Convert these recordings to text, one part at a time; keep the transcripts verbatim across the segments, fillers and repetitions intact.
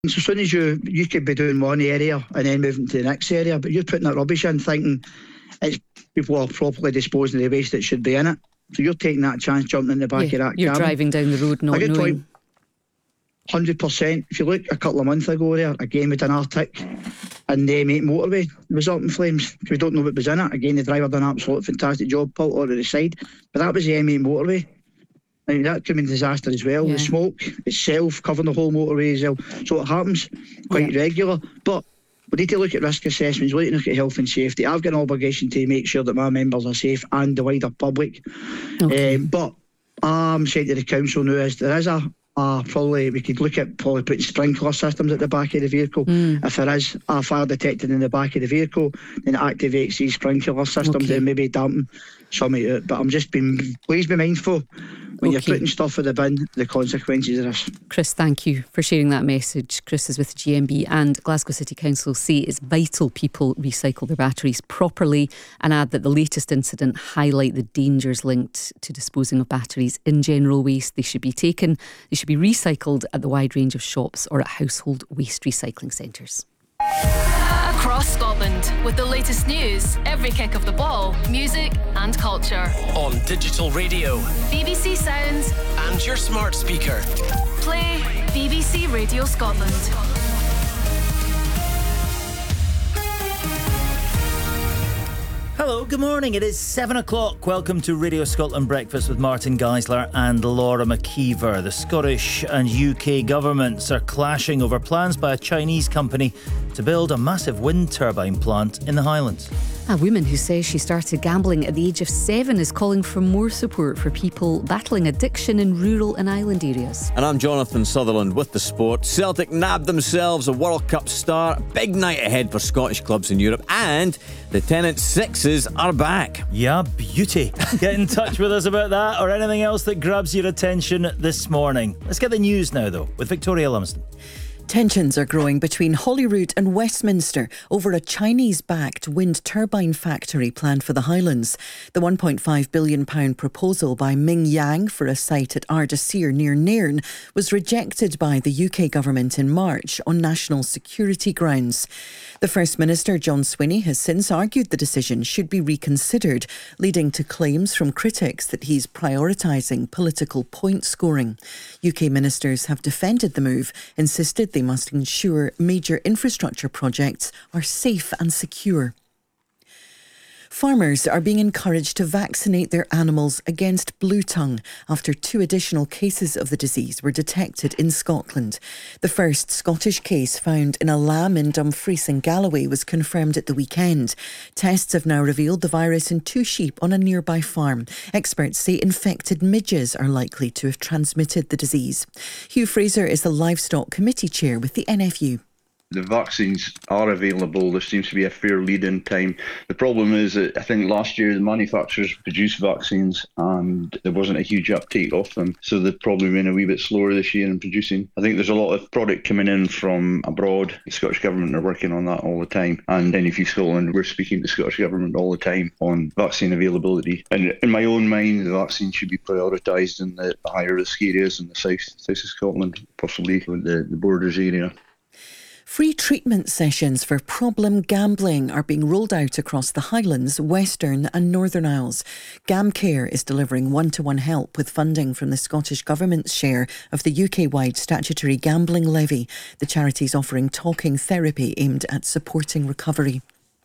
So as soon as you, you could be doing one area and then moving to the next area, but you're putting that rubbish in thinking it's people are properly disposing of the waste that should be in it. So you're taking that chance, jumping in the back yeah, of that You're cabin. driving down the road not knowing. one hundred percent. If you look a couple of months ago there, again with an Arctic and the M eight motorway was up in flames. We don't know what was in it. Again, the driver done an absolute fantastic job, pulled it to the side. But that was the M eight motorway. I mean, that could be a disaster as well. Yeah. The smoke itself covering the whole motorway as well. So it happens quite yeah. regular. But we need to look at risk assessments, we need to look at health and safety. I've got an obligation to make sure that my members are safe and the wider public. Okay. Um, but I'm saying to the council now is there is a Uh, probably we could look at probably putting sprinkler systems at the back of the vehicle. Mm. If there is a fire detected in the back of the vehicle, then it activates these sprinkler systems okay. and maybe dampen some of it. But I'm just being, please be mindful when okay. you're putting stuff in the bin, the consequences of this. Chris, thank you for sharing that message. Chris is with G M B, and Glasgow City Council say it's vital people recycle their batteries properly, and add that the latest incident highlight the dangers linked to disposing of batteries in general waste. They should be taken, they should be recycled at the wide range of shops or at household waste recycling centres. Across Scotland, with the latest news, every kick of the ball, music and culture. On digital radio, B B C Sounds and your smart speaker. Play B B C Radio Scotland. Hello, good morning. It is seven o'clock. Welcome to Radio Scotland Breakfast with Martin Geisler and Laura McKeever. The Scottish and U K governments are clashing over plans by a Chinese company to build a massive wind turbine plant in the Highlands. A woman who says she started gambling at the age of seven is calling for more support for people battling addiction in rural and island areas. And I'm Jonathan Sutherland with the sport. Celtic nabbed themselves a World Cup start. Big night ahead for Scottish clubs in Europe. And the Tennant Sixes are back. Yeah, beauty. Get in touch with us about that or anything else that grabs your attention this morning. Let's get the news now, though, with Victoria Lumsden. Tensions are growing between Holyrood and Westminster over a Chinese-backed wind turbine factory planned for the Highlands. The one point five billion pounds proposal by Ming Yang for a site at Ardasir near Nairn was rejected by the U K government in March on national security grounds. The First Minister, John Swinney, has since argued the decision should be reconsidered, leading to claims from critics that he's prioritising political point scoring. U K ministers have defended the move, insisted they must ensure major infrastructure projects are safe and secure. Farmers are being encouraged to vaccinate their animals against blue tongue after two additional cases of the disease were detected in Scotland. The first Scottish case found in a lamb in Dumfries and Galloway was confirmed at the weekend. Tests have now revealed the virus in two sheep on a nearby farm. Experts say infected midges are likely to have transmitted the disease. Hugh Fraser is the Livestock Committee Chair with the N F U. The vaccines are available. There seems to be a fair lead-in time. The problem is that I think last year the manufacturers produced vaccines and there wasn't a huge uptake of them. So they've probably been a wee bit slower this year in producing. I think there's a lot of product coming in from abroad. The Scottish Government are working on that all the time. And N F U Scotland, we're speaking to the Scottish Government all the time on vaccine availability. And in my own mind, the vaccine should be prioritised in the higher risk areas in the south, south of Scotland, possibly the, the borders area. Free treatment sessions for problem gambling are being rolled out across the Highlands, Western and Northern Isles. GamCare is delivering one-to-one help with funding from the Scottish Government's share of the U K-wide statutory gambling levy. The charity is offering talking therapy aimed at supporting recovery.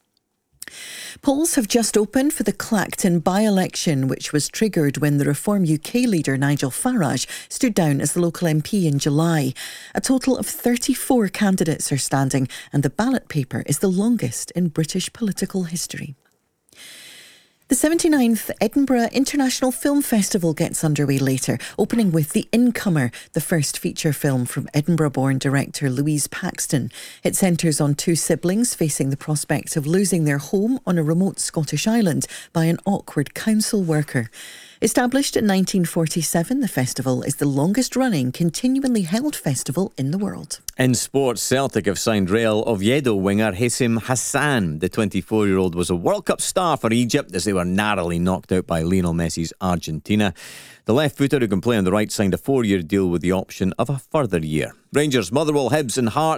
Polls have just opened for the Clacton by-election, which was triggered when the Reform U K leader Nigel Farage stood down as the local M P in July. A total of thirty-four candidates are standing, and the ballot paper is the longest in British political history. The seventy-ninth Edinburgh International Film Festival gets underway later, opening with The Incomer, the first feature film from Edinburgh-born director Louise Paxton. It centres on two siblings facing the prospect of losing their home on a remote Scottish island by an awkward council worker. Established in nineteen forty-seven, the festival is the longest running continually held festival in the world. In sports, Celtic have signed Real Oviedo winger Hessim Hassan. The twenty-four-year-old was a World Cup star for Egypt as they were narrowly knocked out by Lionel Messi's Argentina. The left-footer who can play on the right signed a four-year deal with the option of a further year. Rangers, Motherwell, Hibs and Hearts